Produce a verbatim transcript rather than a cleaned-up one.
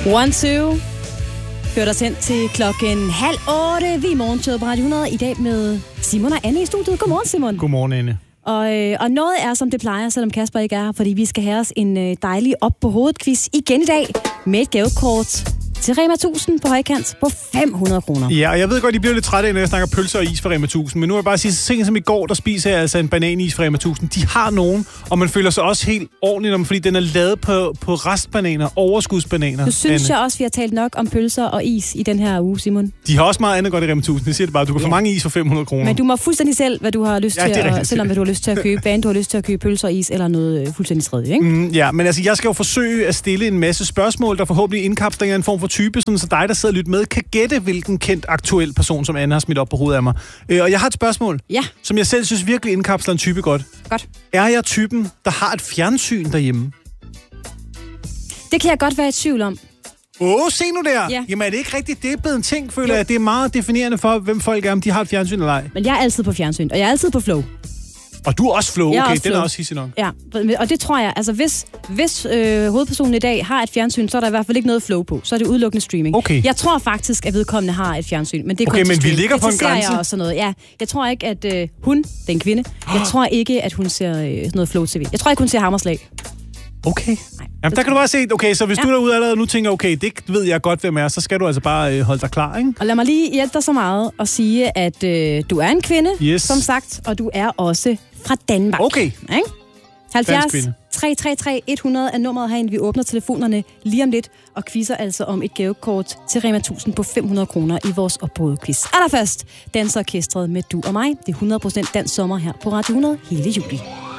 One, two. Ført os hen til klokken halv otte. Vi er morgenshowet på Radio hundrede i dag med Simon og Anne i studiet. Godmorgen, Simon. Godmorgen, Anne. Og, øh, og noget er, som det plejer, selvom Kasper ikke er her, fordi vi skal have os en øh, dejlig op på hovedet quiz igen i dag med et gavekort til Rema tusind på højkant på fem hundrede kroner. Ja, og jeg ved godt, I bliver lidt trætte af, når jeg snakker pølser og is fra Rema tusind, men nu vil jeg bare sige, så sent som i går, der spiser jeg altså en bananis fra Rema tusind. De har nogen, og man føler sig også helt ordentligt om, fordi den er lavet på, på restbananer, overskudsbananer. Du synes Anne. jeg også, vi har talt nok om pølser og is i den her uge, Simon. De har også meget andet godt i Rema tusind. Det siger det bare, du kan ja. få mange is for fem hundrede kroner. Men du må fuldstændig selv, hvad du har lyst ja, til, at, selvom hvad du har lyst til at købe. Hvad du har lyst til at købe pølser og is, eller noget øh, fuldstændig tredje, ikke? Mm, ja, men altså, jeg skal jo forsøge at stille en masse spørgsmål, der forhåbentlig indkapsler en form for type, sådan, så dig, der sidder og lytter med, kan gætte, hvilken kendt aktuel person, som Anne har smidt op på hovedet af mig. Øh, og jeg har et spørgsmål, ja. som jeg selv synes virkelig indkapsler en type godt. Godt. Er jeg typen, der har et fjernsyn derhjemme? Det kan jeg godt være i tvivl om. Åh, oh, se nu der! Ja. Jamen er det ikke rigtigt? Det er blevet en ting, føler jeg. Det er meget definerende for, hvem folk er, om de har et fjernsyn eller ej. Men jeg er altid på fjernsyn, og jeg er altid på Flow. Og du er også Flow, okay, er også den flow. er også hissig nok. Ja, og det tror jeg, altså hvis, hvis øh, hovedpersonen i dag har et fjernsyn, så er der i hvert fald ikke noget Flow på. Så er det udelukkende streaming. Okay. Jeg tror faktisk, at vedkommende har et fjernsyn, men det er okay, kun men vi streaming. ligger det på en grænse. Og sådan noget. Ja, jeg tror ikke, at øh, hun, det er en kvinde, jeg tror ikke, at hun ser øh, noget Flow T V. Jeg tror ikke, hun ser Hammerslag. Okay. Nej. Jamen, der kan du bare se, okay, så hvis ja. du derude allerede nu tænker, okay, det ved jeg godt, hvem er, så skal du altså bare øh, holde dig klar, ikke? Og lad mig lige hjælpe dig så meget og sige, at øh, du er en kvinde, yes. som sagt, og du er også fra Danmark. Okay. Ikke? halvfjerds tre tre tre et hundrede er nummeret herinde. Vi åbner telefonerne lige om lidt og quizzer altså om et gavekort til Rema tusind på fem hundrede kroner i vores opbrud-quiz. Allerførst danserorkestret med Du og mig. Det er hundrede procent dansk sommer her på Radio hundrede hele juli.